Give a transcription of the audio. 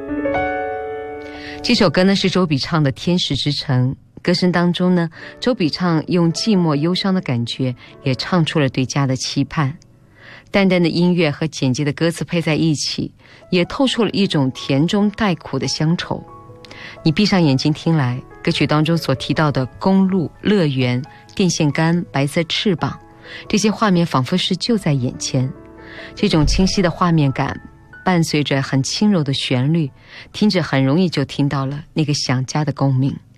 这首歌呢是周笔畅的《天使之城》，歌声当中呢，周笔畅用寂寞忧伤的感觉也唱出了对家的期盼。淡淡的音乐和简洁的歌词配在一起，也透出了一种甜中带苦的乡愁。你闭上眼睛听来，歌曲当中所提到的公路、乐园、电线杆、白色翅膀，这些画面仿佛是就在眼前。这种清晰的画面感伴随着很轻柔的旋律，听着很容易就听到了那个想家的共鸣。